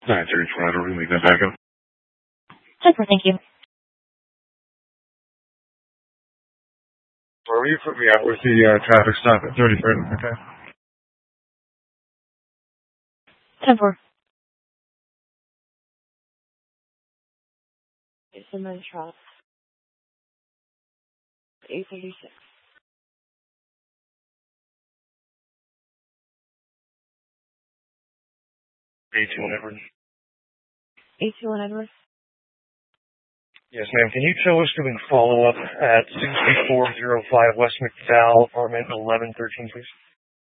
9:30 we can leave that back up. Super, thank you. Where will you put me out with the traffic stop at 33rd? Okay. 10-4. It's a Metro. 836. 81 Edwards. 821 Edwards. Yes, ma'am. Can you tell us doing follow-up at 6405 West McDowell, apartment 1113, please?